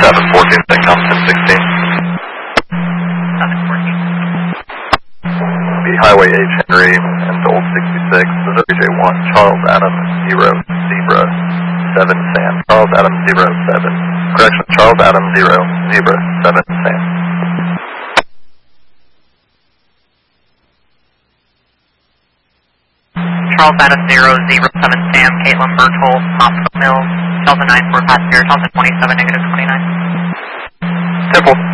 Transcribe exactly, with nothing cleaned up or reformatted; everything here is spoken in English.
seven fourteen, then come ten sixteen. seven fourteen. The Highway H Henry and Old sixty-six, Missouri J one, Charles Adams, zero, Zebra, seven, Sam. Charles Adams, zero, seven. Correction, Charles Adams, zero, Zebra, seven, Sam. Charles Adams, zero, Zebra, seven, Sam. Caitlin Berthold, Moscow Mills, Delta nine four passenger, Delta twenty-seven, negative twenty-nine. Temple.